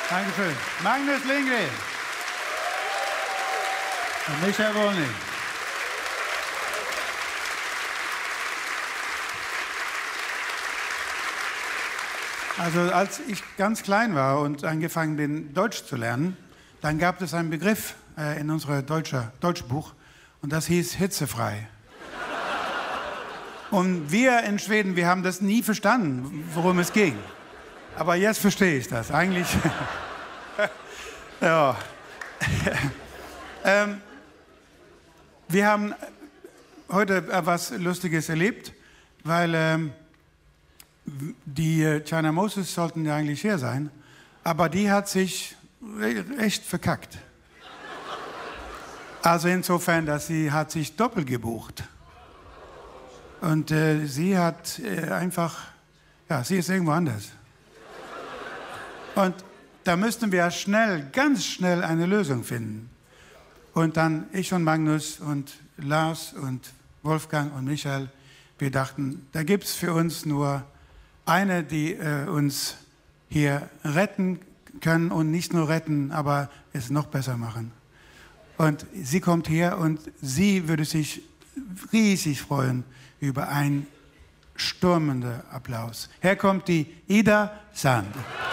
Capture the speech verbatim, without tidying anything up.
Dankeschön. Magnus Lindgren. Und Michael Wolny. Also als ich ganz klein war und angefangen bin, Deutsch zu lernen, dann gab es einen Begriff äh, in unserem Deutsche, Deutschbuch und das hieß hitzefrei. Und wir in Schweden, wir haben das nie verstanden, worum es ging. Aber jetzt verstehe ich das. Eigentlich, ja. ähm, wir haben heute etwas Lustiges erlebt, weil ähm, die äh, China Moses sollten ja eigentlich hier sein, aber die hat sich echt verkackt. Also insofern, dass sie hat sich doppelt gebucht. Und äh, sie hat äh, einfach, ja, sie ist irgendwo anders. Und da müssten wir schnell, ganz schnell eine Lösung finden. Und dann ich und Magnus und Lars und Wolfgang und Michael, wir dachten, da gibt es für uns nur eine, die äh, uns hier retten können und nicht nur retten, aber es noch besser machen. Und sie kommt her und sie würde sich riesig freuen über einen stürmenden Applaus. Her kommt die Ida Sand.